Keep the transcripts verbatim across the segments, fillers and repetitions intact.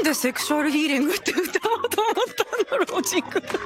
でセクシュアルヒーリングって歌おうと思ったんだろう、ジングルで。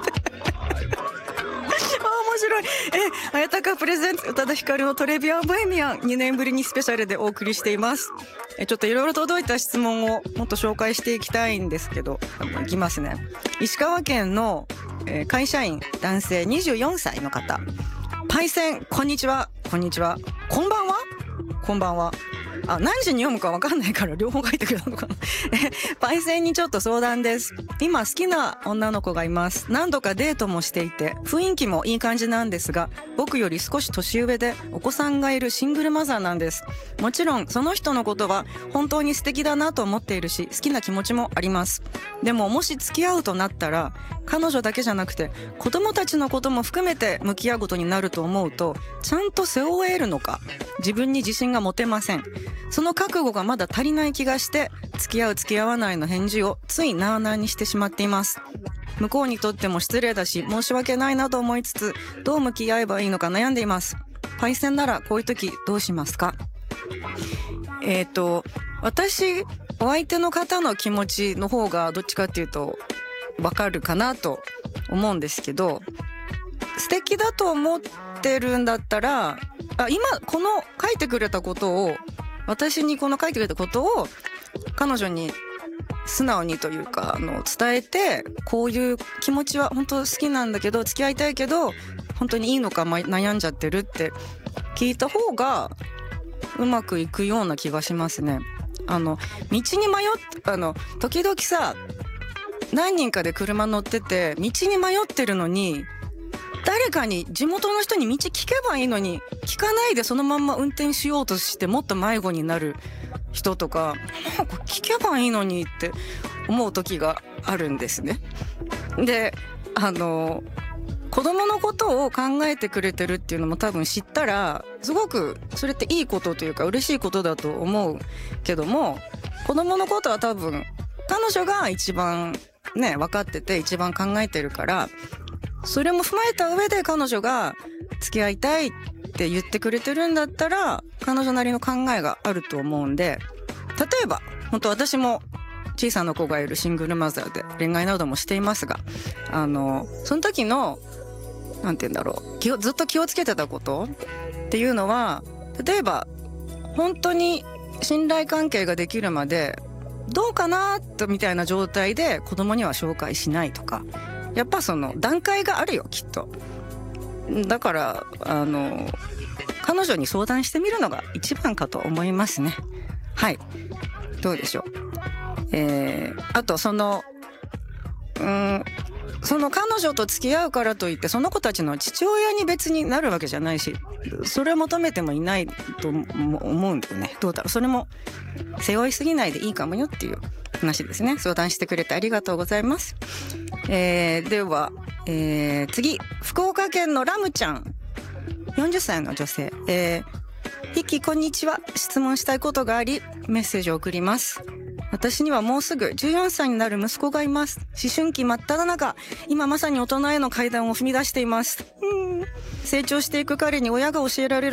面白い。え、綾鷹プレゼンツ宇多田ヒカルのトレビアンボヘミアン、にねんぶりにスペシャルでお送りしています。え、ちょっといろいろ届いた質問をもっと紹介していきたいんですけど、いきますね。石川県の、えー、会社員男性にじゅうよんさいの方。パイセン、こんにちは。こんにちは。こんばんは。こんばんは。あ、何時に読むか分かんないから両方書いてくれたのかな。え、パイセンにちょっと相談です。今好きな女の子がいます。何度かデートもしていて、雰囲気もいい感じなんですが、僕より少し年上でお子さんがいるシングルマザーなんです。もちろんその人のことは本当に素敵だなと思っているし、好きな気持ちもあります。でももし付き合うとなったら、彼女だけじゃなくて子供たちのことも含めて向き合うことになると思うと、ちゃんと背負えるのか自分に自信が持てません。その覚悟がまだ足りない気がして、付き合う付き合わないの返事をついなあなあにしてしまっています。向こうにとっても失礼だし申し訳ないなと思いつつ、どう向き合えばいいのか悩んでいます。パイセンならこういう時どうしますか？えっと私、お相手の方の気持ちの方がどっちかっていうとわかるかなと思うんですけど、素敵だと思ってるんだったら、あ、今この書いてくれたことを、私にこの書いてくれたことを彼女に素直にというか、あの伝えて、こういう気持ちは本当好きなんだけど、付き合いたいけど本当にいいのか悩んじゃってるって聞いた方がうまくいくような気がしますね。あの道に迷っあの時々さ、何人かで車乗ってて道に迷ってるのに、誰かに、地元の人に道聞けばいいのに聞かないでそのまんま運転しようとして、もっと迷子になる人とか、なんか聞けばいいのにって思う時があるんですね。で、あの子供のことを考えてくれてるっていうのも多分知ったら、すごくそれっていいことというか嬉しいことだと思うけども、子供のことは多分彼女が一番ね分かってて一番考えてるから、それも踏まえた上で彼女が付き合いたいって言ってくれてるんだったら、彼女なりの考えがあると思うんで、例えば本当私も小さな子がいるシングルマザーで恋愛などもしていますが、あのその時のなんて言うんだろう、気をずっと気をつけてたことっていうのは、例えば本当に信頼関係ができるまでどうかなとみたいな状態で子供には紹介しないとか、やっぱその段階があるよきっと。だからあの彼女に相談してみるのが一番かと思いますね。はい、どうでしょう。えー、あとそのうーんその彼女と付き合うからといってその子たちの父親に別になるわけじゃないし、それを求めてもいないと思うんだよね。どうだろう、それも背負いすぎないでいいかもよっていう話ですね。相談してくれてありがとうございます。えー、では、えー、次、福岡県のラムちゃん、よんじゅっさいの女性。えー、ヒキこんにちは。質問したいことがありメッセージを送ります。私にはもうすぐじゅうよんさいになる息子がいます。思春期真っ只中、今まさに大人への階段を踏み出しています。うん、成長していく彼に親が教えられる